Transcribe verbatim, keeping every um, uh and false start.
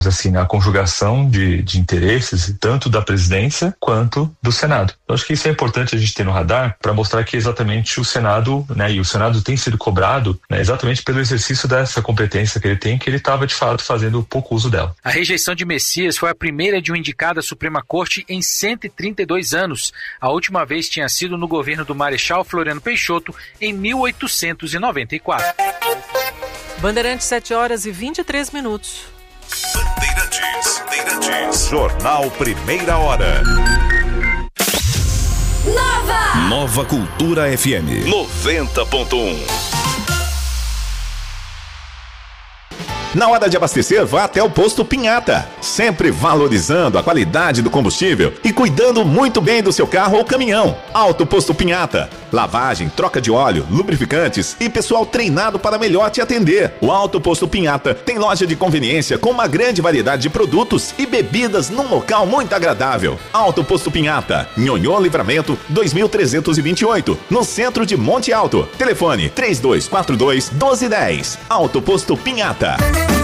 assim, a conjugação de, de interesses, tanto da presidência quanto do Senado. Eu acho que isso é importante a gente ter no radar para mostrar que exatamente o Senado, né, e o Senado tem sido cobrado, né, exatamente pelo exercício dessa competência que ele tem, que ele estava de fato fazendo pouco uso dela. A rejeição de Messias foi a primeira de um indicado à Suprema Corte em cento e trinta e dois anos. A última vez tinha sido no governo do Marechal Floriano Peixoto em mil oitocentos e noventa e quatro. Bandeirantes, sete horas e vinte e três minutos. Bandeirantes, Bandeirantes. Jornal Primeira Hora. Nova! Nova Cultura F M noventa ponto um. Na hora de abastecer, vá até o Posto Pinhata, sempre valorizando a qualidade do combustível e cuidando muito bem do seu carro ou caminhão. Alto Posto Pinhata, lavagem, troca de óleo, lubrificantes e pessoal treinado para melhor te atender. O Alto Posto Pinhata tem loja de conveniência com uma grande variedade de produtos e bebidas num local muito agradável. Alto Posto Pinhata, Nhonhô Livramento dois mil trezentos e vinte e oito, no centro de Monte Alto. Telefone três dois quatro dois, um dois um zero. Alto Posto Pinhata.